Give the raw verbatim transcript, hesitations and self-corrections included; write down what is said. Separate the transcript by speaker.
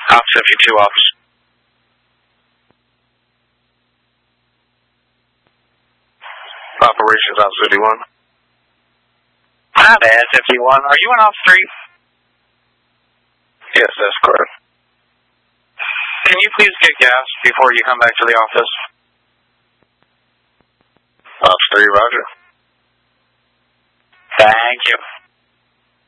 Speaker 1: Ops fifty-two, Ops. Operations Ops fifty-one.
Speaker 2: Hi there, fifty-one. Are you in Ops three?
Speaker 1: Yes, that's correct.
Speaker 2: Can you please get gas before you come back to the office?
Speaker 1: Ops three, roger.
Speaker 2: Thank you.